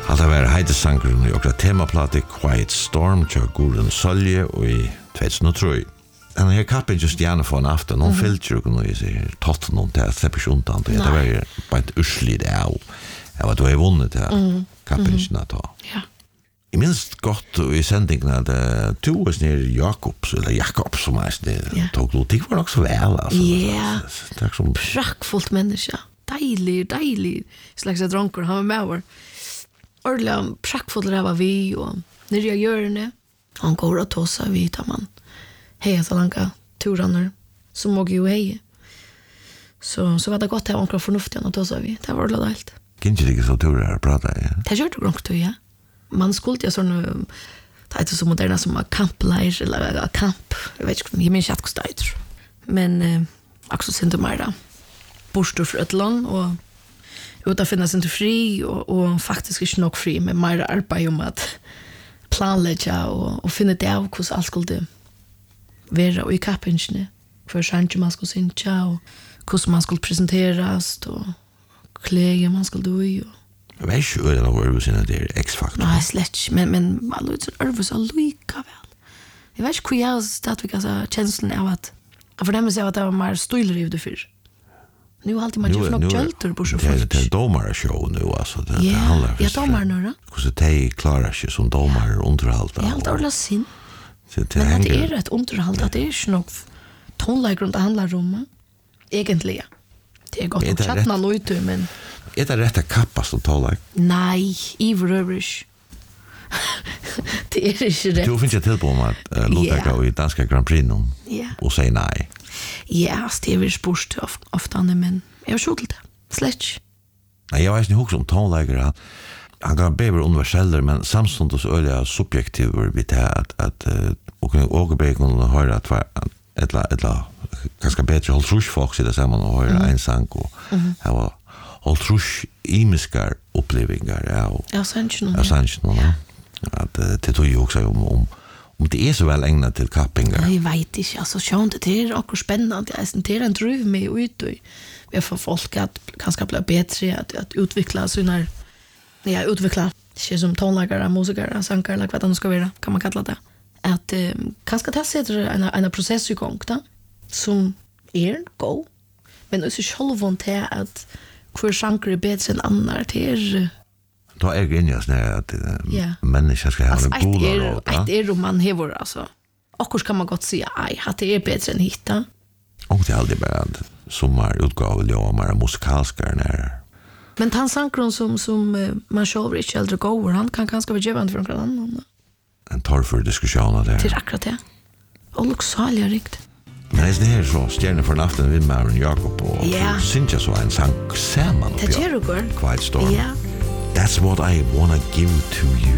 Allt var heidesankeren i okra temaplate Quiet Storm til Gordon Sölje og i 2003. Den här kappen just gärna för en afton, hon filter och nu säger Tottenham till att släppa undan det var bara ett ursligt av. Jag var då jag vunnit det kappen inte ta. Ja. Jag minns gott i sändningen att två ner Jakobs som är tog då det var också väl alltså. Ja. Det är som praktfullt människa. Dejlig. Slags av dronker han var med över. Ordentligt praktfullt det var vi och när jag gör det. Han går och tossar vi tar man. Hej så långa turer som må ju hej. Så var det gott att ha förnuftigt att tossa vi. Det var det allt. Kan ju det så turer prata ja. Det gör du också ja. Man skulle ju såna det är så moderna som camp life eller camp. Jag vet inte, jag minns inte vad det heter. Men också synte mig då. Borstor för ett lån och utan finnas inte fri och faktiskt inte nog fri med mer arbete om att planlägga och finna det av hur allt skulle vara i kappingen för change man skulle synja och hur man skulle presenteras och kläder man skulle do och jag vet ju eller vad det är det X-faktor. Nej, slätt men man låter nervös och lika väl. Jag vet inte hur jag stadigt alltså känslan av att för dem så att det var mer stoiler i det för. Nu har alltid man ju nog kälter på så för. Det är domarshow nu alltså det handlar. Ja, domar nu då. Hur det klarar sig som domar underhållta. Ja, allt ordla sin. Det är ett underhåll att det är ju nog tonläge runt handlar om. Egentligen. Det är gott att chatta lite men är det rätta kappas som tonläge? Nej, Iverish. Det är inte rätt. Du finns ju till på att låta gå i danska Grand Prix nu. Ja. Och säga nej. Ja, det är väl sport ofta men jag har det. Släch. Nej, jag vet inte hur som tonläge han kan be universeller men samtidigt så är det subjektivt vid det att och bacon har att vara ett ganska bättre hålltrusch folk sitter samman och höra en sång och det var hålltrusch imiskar upplevelser ja sanningen att det tog ju också om det är så väl ägnat till kappingar. Jag vet inte alltså sjön det är också spännande det är en dröm med ut och vi får folk att kanske bli bättre att utveckla sina utveckla sig som tonläggare, musiker, sångare eller vad det ska vara, kan man kalla det. Att kanske ta sig en process i gång då, som go. Men det är självont här att hur sångare är bättre än andra till då är det ju snarare att människor ska ha en god låt. Det är man hever alltså. Och hur kan man gott säga att det är bättre än hitta. Och det är aldrig bara sommarutgåva eller om man musikalskar när. Men han sankron som man själv inte äldre går han kan kanske vara givande för någon annan. En torr diskussion där. Till akkurat det. Och luxalia rikt. Men det här så stjärna för natten vid Maren Jakob och syns jag så en sang samman. Det gör du går. Quiet Storm. Ja. That's what I want to give to you.